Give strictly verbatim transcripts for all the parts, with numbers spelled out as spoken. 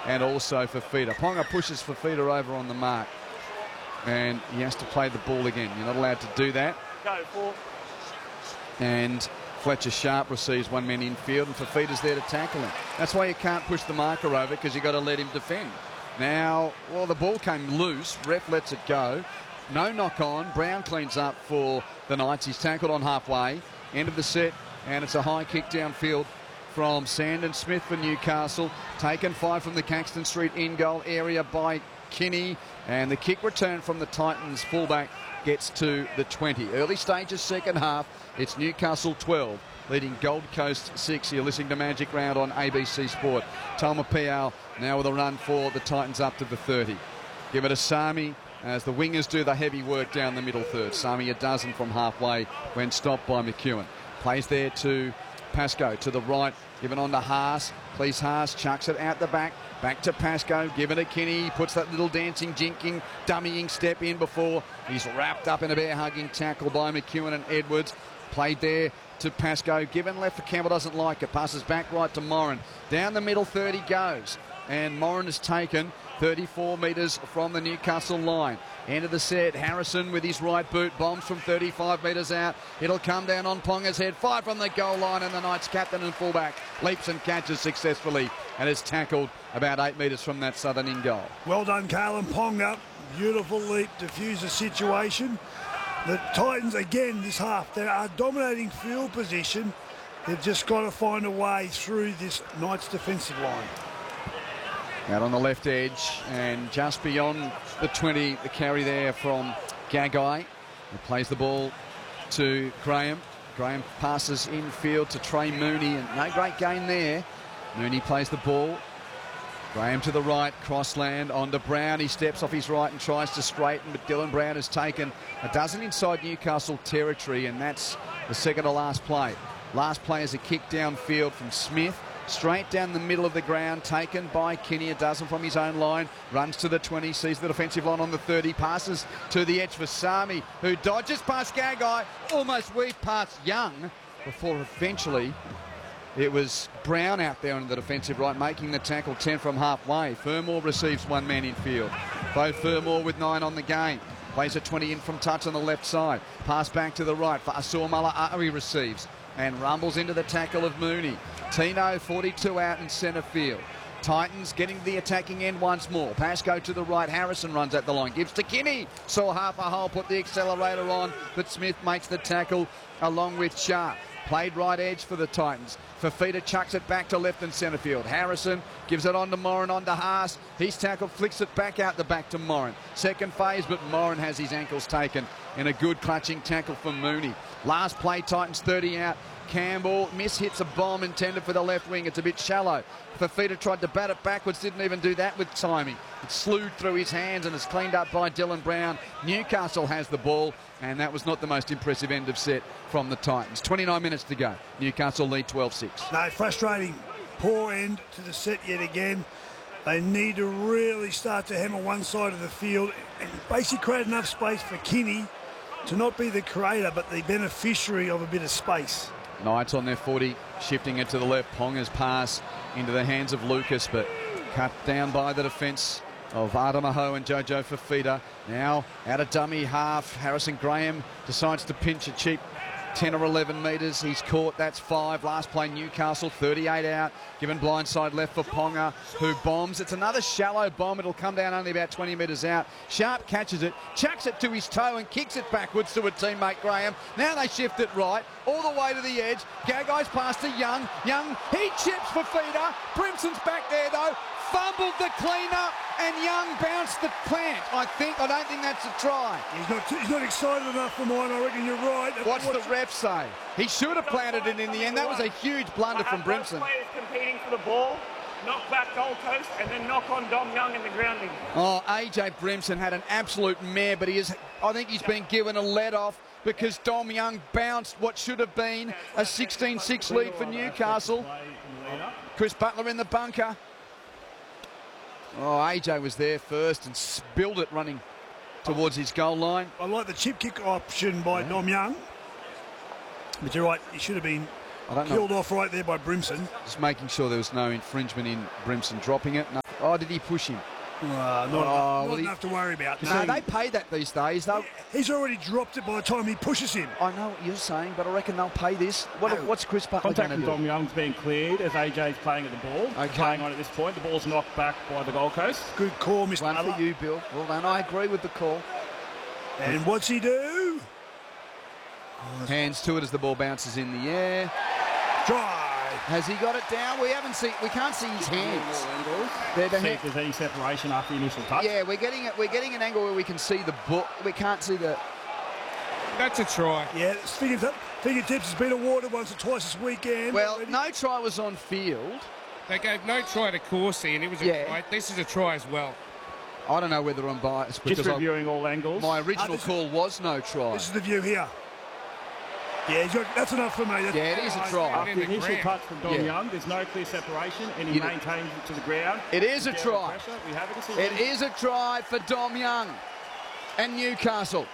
and also Fifita. Ponga pushes Fifita over on the mark, and he has to play the ball again. You're not allowed to do that. Go, four. And Fletcher Sharp receives one man infield, and Fifita's there to tackle him. That's why you can't push the marker over, because you've got to let him defend. Now, well, the ball came loose. Ref lets it go. No knock on. Brown cleans up for the Knights. He's tackled on halfway. End of the set, and it's a high kick downfield from Sandon Smith for Newcastle. Taken five from the Caxton Street in goal area by Kinney, and the kick return from the Titans fullback gets to the twenty. Early stages, second half. It's Newcastle twelve, leading Gold Coast six. You're listening to Magic Round on A B C Sport. Talma Piao now with a run for the Titans up to the thirty. Give it to Sami as the wingers do the heavy work down the middle third. Sami a dozen from halfway when stopped by McEwen. Plays there to Pascoe to the right, given on to Haas. Please Haas chucks it out the back, back to Pascoe, given to Kinney. He puts that little dancing, jinking, dummying step in before he's wrapped up in a bear-hugging tackle by McEwen and Edwards. Played there to Pascoe, given left for Campbell, doesn't like it. Passes back right to Moran. Down the middle thirty goes, and Moran is taken thirty-four metres from the Newcastle line. End of the set, Harrison with his right boot, bombs from thirty-five metres out. It'll come down on Ponga's head, five from the goal line, and the Knights captain and fullback leaps and catches successfully and is tackled about eight metres from that southern in goal. Well done, Kalyn Ponga. Beautiful leap, diffuse the situation. The Titans, again, this half, they are dominating field position. They've just got to find a way through this Knights defensive line. Out on the left edge, and just beyond the twenty, the carry there from Gagai. He plays the ball to Graham. Graham passes infield to Trey Mooney, and no great gain there. Mooney plays the ball. Graham to the right, crossland onto Brown. He steps off his right and tries to straighten, but Dylan Brown has taken a dozen inside Newcastle territory, and that's the second to last play. Last play is a kick downfield from Smith. Straight down the middle of the ground, taken by Kinney, a dozen from his own line, runs to the twenty, sees the defensive line on the thirty, passes to the edge for Sami, who dodges past Gagai, almost weaved past Young, before eventually it was Brown out there on the defensive right, making the tackle ten from halfway. Fermor receives one man in field. Both Fermor with nine on the game. Plays a twenty in from touch on the left side. Pass back to the right for Asur Mala'ari receives and rumbles into the tackle of Mooney. Tino, forty-two out in centre field. Titans getting the attacking end once more. Pascoe to the right. Harrison runs at the line. Gives to Kinney. Saw half a hole, put the accelerator on, but Smith makes the tackle along with Sharp. Played right edge for the Titans. Fifita chucks it back to left and centre field. Harrison gives it on to Moran, on to Haas. He's tackled, flicks it back out the back to Moran. Second phase, but Moran has his ankles taken in a good clutching tackle from Mooney. Last play, Titans thirty out. Campbell mishits a bomb intended for the left wing. It's a bit shallow. Fifita tried to bat it backwards, didn't even do that with timing. It slewed through his hands and is cleaned up by Dylan Brown. Newcastle has the ball, and that was not the most impressive end of set from the Titans. twenty-nine minutes to go. Newcastle lead twelve six. No, frustrating. Poor end to the set yet again. They need to really start to hammer one side of the field and basically create enough space for Kinney to not be the creator but the beneficiary of a bit of space. Knights on their forty, shifting it to the left. Ponga's pass into the hands of Lucas, but cut down by the defence of Adamaho and Jojo Fifita. Now out of dummy half, Harrison Graham decides to pinch a cheap ten or eleven metres. He's caught, that's five. Last play, Newcastle, thirty-eight out. Given blindside left for Ponga, who bombs. It's another shallow bomb. It'll come down only about twenty metres out. Sharp catches it, chucks it to his toe and kicks it backwards to a teammate, Graham. Now they shift it right, all the way to the edge. Gagai's pass to Young. Young, he chips for Fifita. Brimson's back there though. Fumbled the clean-up, and Young bounced the plant. I think, I don't think that's a try. He's not, he's not excited enough for mine, I reckon you're right. What's the ref say? He should have planted it in the end. That was a huge blunder from Brimson. Players competing for the ball, knock back Gold Coast, and then knock on Dom Young in the grounding. Oh, A J Brimson had an absolute mare, but he is, I think he's been given a let-off because Dom Young bounced what should have been a sixteen six lead for Newcastle. Chris Butler in the bunker. Oh, A J was there first and spilled it running towards his goal line. I like the chip kick option by Dom Young. But you're right, he should have been I don't know. Killed off right there by Brimson. Just making sure there was no infringement in Brimson dropping it. No. Oh, did he push him? Uh, not Oh, enough, not well, he- enough to worry about. No, No. they pay that these days. They'll, He's already dropped it by the time he pushes him. I know what you're saying, but I reckon they'll pay this. What, what's Chris Butler Contact going from to do? Dom Young's being cleared as A J's playing at the ball. Okay. Playing on at this point. The ball's knocked back by the Gold Coast. Good call, Mister One Butler. for you, Bill. Well done. I agree with the call. And what's he do? Hands to it as the ball bounces in the air. Try. Has he got it down? We haven't seen. We can't see his hands. They're the See ha- if there's any separation after the initial touch. yeah, we're getting it. We're getting an angle where we can see the book. We can't see the. That's a try. Yeah, fingertip, fingertips has been awarded once or twice this weekend. Well, already. no try was on field. They gave no try to Corsi, and it was a Yeah. try. This is a try as well. I don't know whether I'm biased Just because I, reviewing all angles. my original Uh, this- call was no try. This is the view here. Yeah, he's got, that's enough for me. That's, Yeah, it is a try. After in the the initial ground. touch from Dom Yeah. Young, there's no clear separation, and he You know- maintains it to the ground. It is a Down the try. pressure. We have a decision. It is a try for Dom Young and Newcastle.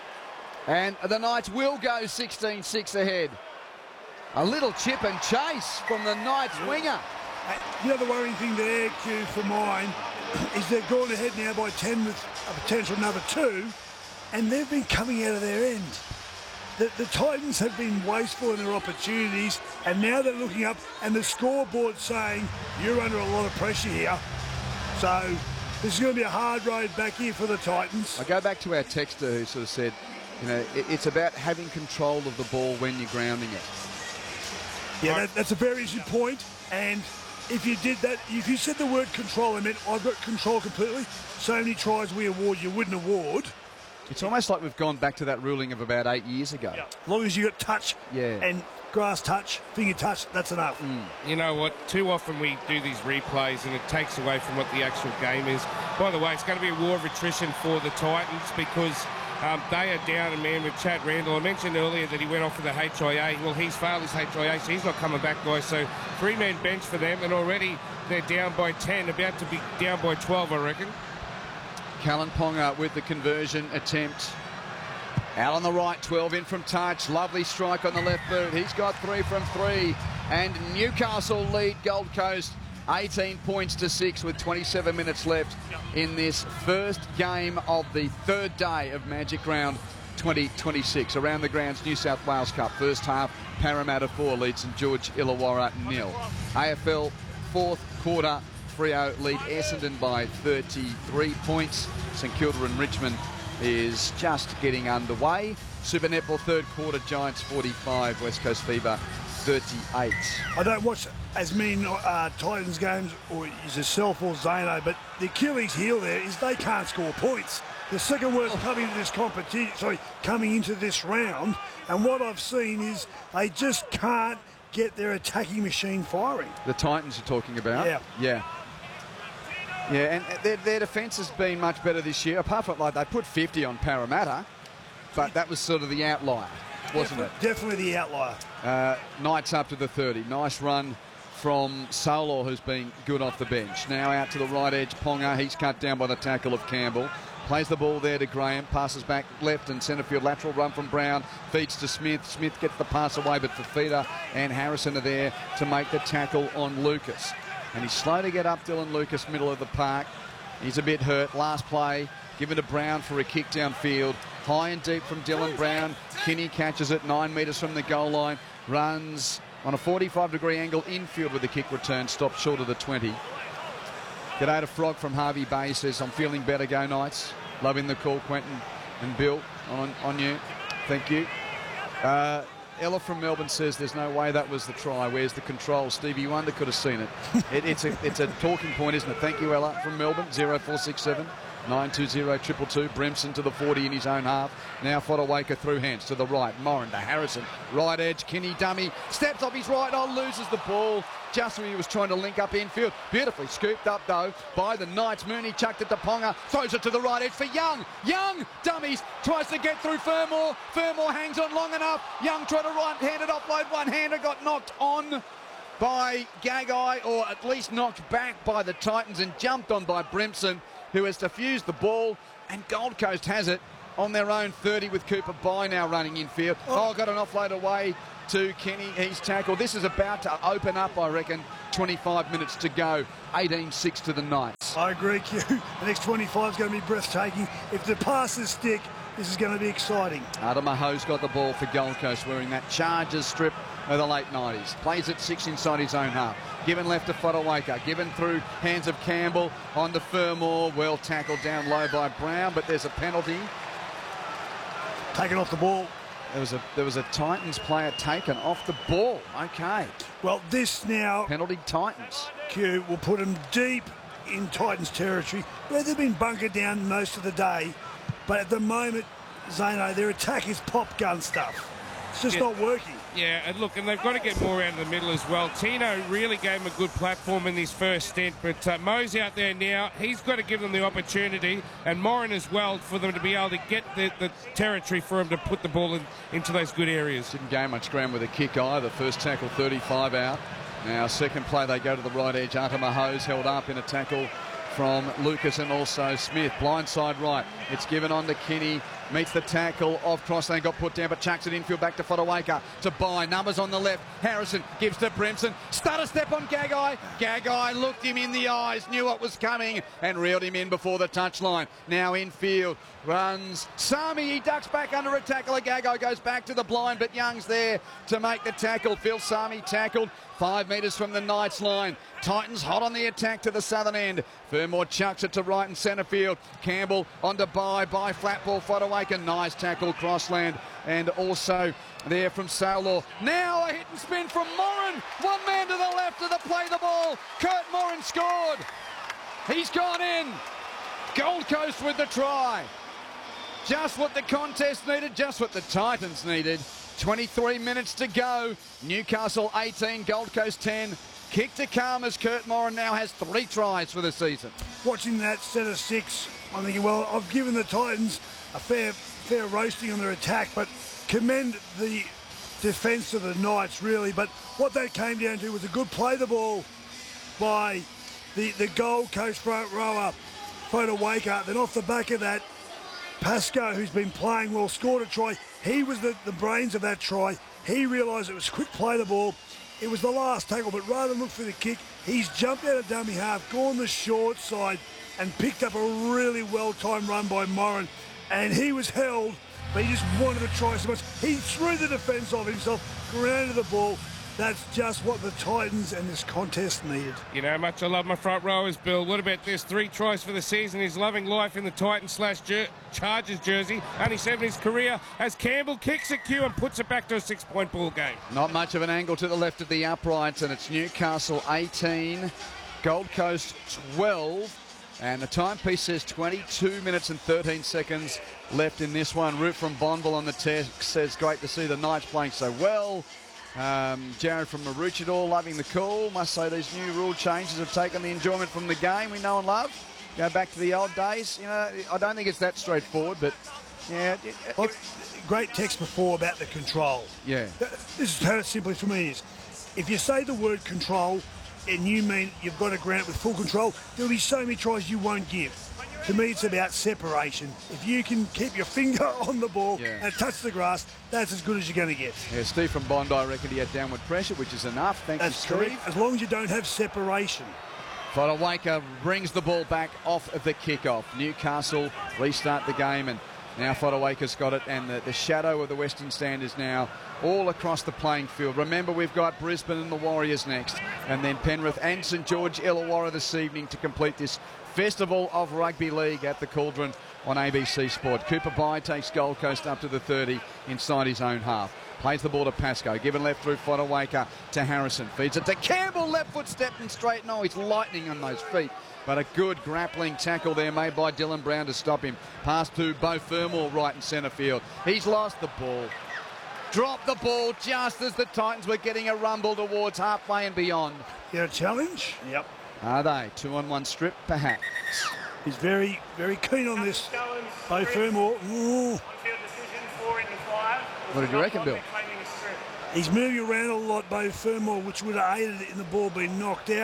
And the Knights will go sixteen six ahead. A little chip and chase from the Knights winger. Uh, the other worrying thing there, Q, for mine, is they're going ahead now by ten with a potential another two, and they've been coming out of their end. The, the Titans have been wasteful in their opportunities, and now they're looking up, and the scoreboard saying, you're under a lot of pressure here. So this is going to be a hard road back here for the Titans. I go back to our texter who sort of said, you know, it, it's about having control of the ball when you're grounding it. Yeah, that, that's a very interesting point, and if you did that, if you said the word control, I meant I've got control completely. So many tries we award you wouldn't award. It's almost like we've gone back to that ruling of about eight years ago. Yeah. As long as you got touch Yeah. and grass touch, finger touch, that's enough. You know what? Too often we do these replays and it takes away from what the actual game is. By the way, it's going to be a war of attrition for the Titans because um, they are down a man with Chad Randall. I mentioned earlier that he went off with the H I A. Well, he's failed his H I A, so he's not coming back, guys. So three-man bench for them, and already they're down by ten, about to be down by twelve, I reckon. Callan Ponga with the conversion attempt. Out on the right, twelve in from touch. Lovely strike on the left boot. He's got three from three. And Newcastle lead Gold Coast eighteen points to six with twenty-seven minutes left in this first game of the third day of Magic Round twenty twenty-six. Around the grounds, New South Wales Cup. First half, Parramatta four leads St George Illawarra nil. A F L fourth quarter. Freo lead Essendon by thirty-three points. St Kilda and Richmond is just getting underway. Super Netball third quarter, Giants forty-five, West Coast Fever thirty-eight. I don't watch as many uh, Titans games, or is yourself or Zano, but the Achilles heel there is they can't score points. The second worst coming into this competition, sorry, coming into this round, and what I've seen is they just can't get their attacking machine firing. The Titans you're talking about? Yeah. Yeah. Yeah, and their, their defence has been much better this year, apart from, like, they put fifty on Parramatta, but that was sort of the outlier, wasn't it? Definitely the outlier. Uh, Knights up to the thirty. Nice run from Solor, who's been good off the bench. Now out to the right edge, Ponga. He's cut down by the tackle of Campbell. Plays the ball there to Graham. Passes back left and centre field. Lateral run from Brown. Feeds to Smith. Smith gets the pass away, but Fafita and Harrison are there to make the tackle on Lucas. And he's slow to get up, Dylan Lucas, middle of the park. He's a bit hurt. Last play, given to Brown for a kick downfield. High and deep from Dylan Brown. Kinney catches it nine metres from the goal line. Runs on a forty-five degree angle infield with the kick return. Stopped short of the twenty. G'day to Frog from Harvey Bay. Says, I'm feeling better, go Knights. Loving the call, Quentin and Bill, on, on you. Thank you. Uh, Ella from Melbourne says there's no way that was the try. Where's the control? Stevie Wonder could have seen it. it it's, a, it's a talking point, isn't it? Thank you, Ella from Melbourne. zero four six seven nine two zero two two two. Brimson to the forty in his own half. Now Fodawaker through hands to the right. Moran to Harrison. Right edge. Kinney dummy. Steps off his right on. Loses the ball. Just when he was trying to link up infield. Beautifully scooped up, though, by the Knights. Mooney chucked it to Ponga. Throws it to the right edge for Young. Young dummies. Tries to get through Fermor. Fermor hangs on long enough. Young tried to right-handed offload. One-hander got knocked on by Gagai, or at least knocked back by the Titans and jumped on by Brimson, who has defused the ball. And Gold Coast has it. on their own thirty with Cooper Bye now running infield. Oh, got an offload away to Kenny. He's tackled. This is about to open up, I reckon. twenty-five minutes to go. eighteen six to the Knights. I agree, Q. The next twenty-five is going to be breathtaking. If the passes stick, this is going to be exciting. Adamaho's got the ball for Gold Coast, wearing that Chargers strip of the late nineties. Plays it six inside his own half. Given left to Fodawaker. Given through hands of Campbell on to Fermor. Well tackled down low by Brown, but there's a penalty. Taken off the ball. There was a there was a Titans player taken off the ball. Okay. Well, this now, Penalty Titans. Q, will put them deep in Titans territory, where they've been bunkered down most of the day. But at the moment, Zano, their attack is pop gun stuff. It's just Yeah. not working. Yeah, and look, and they've got to get more out of the middle as well. Tino really gave him a good platform in his first stint, but uh, Mo's out there now. He's got to give them the opportunity, and Morin as well, for them to be able to get the, the territory for him to put the ball in, into those good areas. Didn't gain much ground with a kick either. First tackle, thirty-five out. Now, second play, they go to the right edge. Atamaho's held up in a tackle from Lucas and also Smith. Blindside right. It's given on to Kinney. Meets the tackle of Crossland, got put down, but chucks it infield back to Fodawaker. To Bye. Numbers on the left. Harrison gives to Brimson. Stutter step on Gagai. Gagai looked him in the eyes, knew what was coming, and reeled him in before the touchline. Now infield. Runs. Sami, he ducks back under a tackle. Gagai goes back to the blind, but Young's there to make the tackle. Phil Sami tackled. Five metres from the Knights line. Titans hot on the attack to the southern end. Fermor chucks it to right and centre field. Campbell on to Bye. Bye flat ball. Fodawaker. Nice tackle. Crossland. And also there from Sailor. Now a hit and spin from Morin. One man to the left of the play the ball. Kurt Morin scored. He's gone in. Gold Coast with the try. Just what the contest needed. Just what the Titans needed. twenty-three minutes to go. Newcastle eighteen, Gold Coast ten. Kick to calm as Kurt Morin now has three tries for the season. Watching that set of six, I'm thinking, well, I've given the Titans a fair, fair roasting on their attack, but commend the defence of the Knights, really. But what that came down to was a good play the ball by the, the Gold Coast front rower, Fodawaker. Then off the back of that, Pascoe, who's been playing well, scored a try. He was the, the brains of that try. He realised it was quick play the ball. It was the last tackle, but rather than look for the kick, he's jumped out of dummy half, gone the short side, and picked up a really well-timed run by Morin. And he was held, but he just wanted to try so much. He threw the defence off himself, grounded the ball. That's just what the Titans and this contest needed. You know how much I love my front rowers, Bill. What about this? Three tries for the season. He's loving life in the Titans slash jer Chargers jersey. Only seven in his career as Campbell kicks a cue and puts it back to a six-point ball game. Not much of an angle to the left of the uprights, and it's Newcastle eighteen, Gold Coast twelve. And the timepiece says twenty-two minutes and thirteen seconds left in this one. Root from Bonville on the text says, great to see the Knights playing so well. Um, Jared from Maroochydore loving the call. Must say these new rule changes have taken the enjoyment from the game we know and love. Go back to the old days. You know, I don't think it's that straightforward, but yeah. It, it, Well, great text before about the control. yeah. This is how it simply for me is. If you say the word control and you mean you've got to grant it with full control, there'll be so many tries you won't give. To me, it's about separation. If you can keep your finger on the ball Yeah. and touch the grass, that's as good as you're going to get. Yeah, Steve from Bondi reckoned he had downward pressure, which is enough. Thank That's you, Steve. correct. As long as you don't have separation. Fodawaker brings the ball back off of the kickoff. Newcastle restart the game, and now Fodawaker's got it, and the, the shadow of the Western Stand is now all across the playing field. Remember, we've got Brisbane and the Warriors next, and then Penrith and St George Illawarra this evening to complete this Festival of Rugby League at the Cauldron on A B C Sport. Cooper Bye takes Gold Coast up to the thirty inside his own half. Plays the ball to Pascoe. Given left through Fodawaker to Harrison. Feeds it to Campbell. Left foot stepped and straight. No, he's lightning on those feet. But a good grappling tackle there made by Dylan Brown to stop him. Pass to Beau Fermor right in centre field. He's lost the ball. Dropped the ball just as the Titans were getting a rumble towards halfway and beyond. You got a challenge? Yep. Are they? Two on one strip, perhaps. He's very, very keen on this. Beau Fermor. Ooh. On-field decision, four into five. What did you reckon, Bill? He's moving around a lot, Beau Fermor, which would have aided in the ball being knocked out.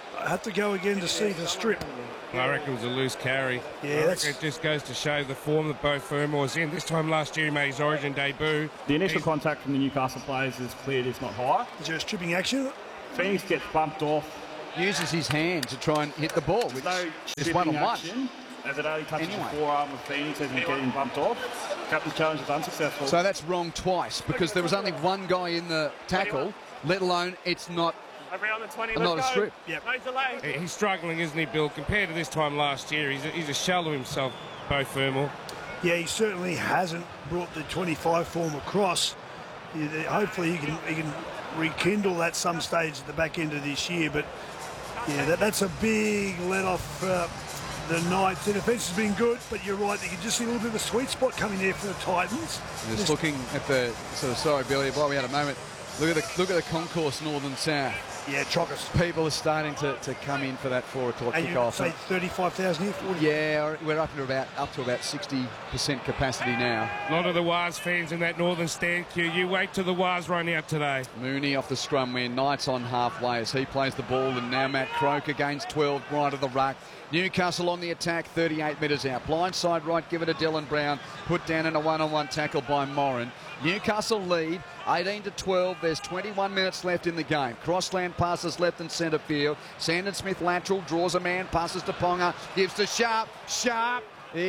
I have to go again to see the strip. I reckon it was a loose carry. Yeah, that's... It just goes to show the form that Beau Fermor's in. This time last year he made his Origin debut. The initial He's... contact from the Newcastle players is cleared, if not high. Is there a stripping action? Phoenix gets bumped off. Uses his hand to try and hit the ball, which No is one on one. action, as it only touches Anyway. the forearm of Phoenix as he's getting bumped off. Captain's challenge is unsuccessful. So that's wrong twice because there was only one guy in the tackle, let alone it's not Every on the twenty, not let's a go. strip. Yep. No delay. He's struggling, isn't he, Bill? Compared to this time last year, he's a, he's a shell of himself, Beau Fermor. Yeah, he certainly hasn't brought the twenty-five form across. Yeah, hopefully he can he can rekindle that some stage at the back end of this year. But yeah, that, that's a big let off uh, the Knights. The defence has been good, but you're right. You can just see a little bit of a sweet spot coming there for the Titans. Just, just looking at the sort of sorry, Billy, while we had a moment. Look at the look at the concourse, north and south. Yeah, chockers. People are starting to, to come in for that four o'clock And you kickoff. say thirty-five thousand here, forty? Yeah, we're up to about up to about sixty percent capacity now. A lot of the Waz fans in that northern stand queue. You wait till the Waz run out today. Mooney off the scrum win. Knights on halfway as he plays the ball, and now Matt Croker gains twelve right of the ruck. Newcastle on the attack, thirty-eight metres out. Blindside right, give it to Dylan Brown. Put down in a one-on-one tackle by Moran. Newcastle lead, eighteen to twelve. There's twenty-one minutes left in the game. Crossland passes left and centre field. Sandon Smith lateral, draws a man, passes to Ponga, gives to Sharp. Sharp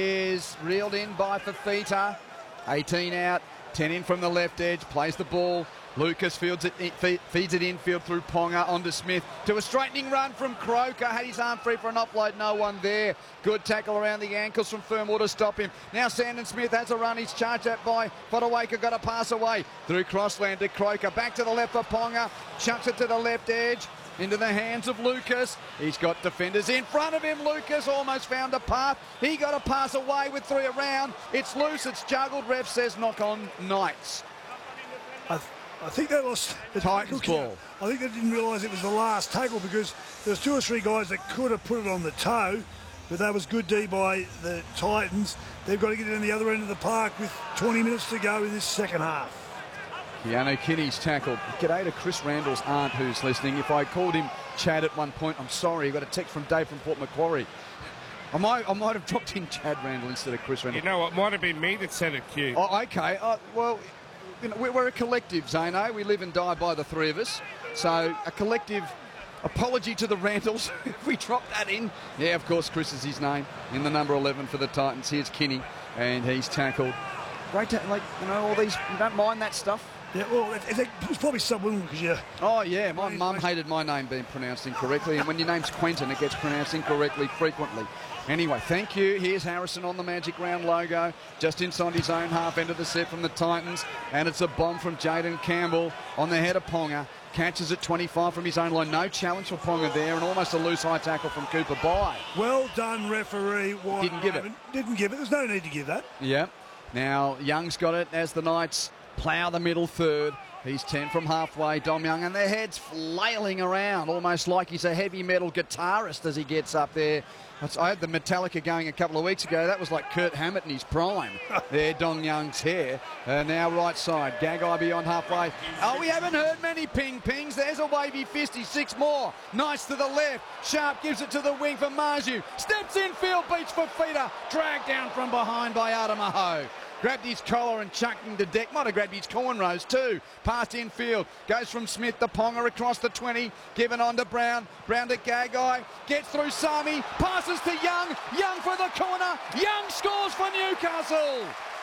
is reeled in by Fafita. eighteen out, ten in from the left edge, plays the ball. Lucas fields it, feeds it infield through Ponga onto Smith to a straightening run from Croker. Had his arm free for an offload, no one there. Good tackle around the ankles from Fermor to stop him. Now Sandon Smith has a run. He's charged at by Fodawaker, got a pass away through Crossland to Croker. Back to the left for Ponga, chucks it to the left edge. Into the hands of Lucas. He's got defenders in front of him. Lucas almost found a path. He got a pass away with three around. It's loose, it's juggled. Ref says knock on Knights. I, I think they lost the Titans tackle. ball. I think they didn't realise it was the last tackle because there's two or three guys that could have put it on the toe, but that was good D by the Titans. They've got to get it on the other end of the park with twenty minutes to go in this second half. Keanu Kinney's tackled. G'day to Chris Randall's aunt who's listening. If I called him Chad at one point, I'm sorry. I got a text from Dave from Port Macquarie. I might, I might have dropped in Chad Randall instead of Chris Randall. You know what? Might have been me that said it, Q. Oh, okay. Uh, well, you know, we're a collective, Zano. We live and die by the three of us. So a collective apology to the Randalls if we drop that in. Yeah, of course, Chris is his name in the number eleven for the Titans. Here's Kinney, and he's tackled. Great, ta- like, you know, all these, you don't mind that stuff? Yeah, well, it, it, it was probably subliminal because you. Oh, yeah, my mum hated my name being pronounced incorrectly, and when your name's Quentin, it gets pronounced incorrectly frequently. Anyway, thank you. Here's Harrison on the Magic Round logo, just inside his own half end of the set from the Titans, and it's a bomb from Jaden Campbell on the head of Ponga. Catches at twenty-five from his own line. No challenge for Ponga there, and almost a loose high tackle from Cooper Bye. Well done, referee. White Didn't give it. Didn't give it. There's no need to give that. Yeah. Now, Young's got it as the Knights plough the middle third. He's ten from halfway, Dom Young, and their head's flailing around, almost like he's a heavy metal guitarist as he gets up there. I had the Metallica going a couple of weeks ago. That was like Kurt Hammett in his prime. There, Dom Young's hair. Uh, now right side, Gagai beyond halfway. Oh, we haven't heard many ping-pings. There's a wavy fisty, six more. Nice to the left. Sharp gives it to the wing for Marju. Steps infield, beats Fafita. Dragged down from behind by Adamaho. Grabbed his collar and chucked him to deck. Might have grabbed his cornrows too. Past infield. Goes from Smith to Ponga across the twenty. Given on to Brown. Brown to Gagai. Gets through Sami. Passes to Young. Young for the corner. Young scores for Newcastle.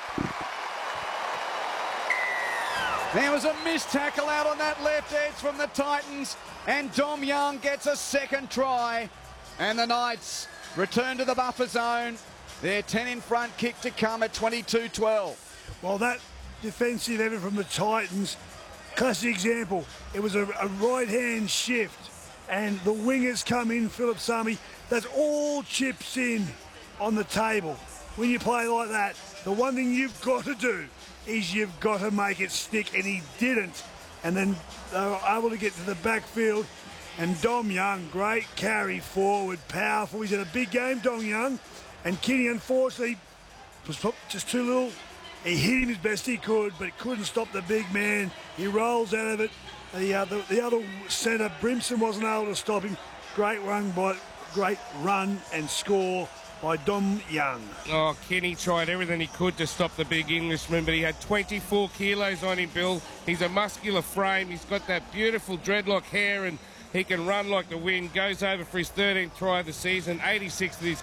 There was a missed tackle out on that left edge from the Titans. And Dom Young gets a second try. And the Knights return to the buffer zone. They're ten in front, kick to come at twenty-two twelve. Well, that defensive effort from the Titans, classic example. It was a, a right-hand shift, and the wingers come in, Philip Sami. That's all chips in on the table. When you play like that, the one thing you've got to do is you've got to make it stick, and he didn't. And then they were able to get to the backfield, and Dom Young, great carry forward, powerful. He's had a big game, Dom Young. And Kinney, unfortunately, was just too little. He hit him as best he could, but couldn't stop the big man. He rolls out of it. The other, the other centre, Brimson, wasn't able to stop him. great run by, great run and score by Dom Young. Oh, Kenny tried everything he could to stop the big Englishman, but he had twenty-four kilos on him, Bill. He's a muscular frame. He's got that beautiful dreadlock hair, and he can run like the wind. Goes over for his thirteenth try of the season, eighty-sixth of his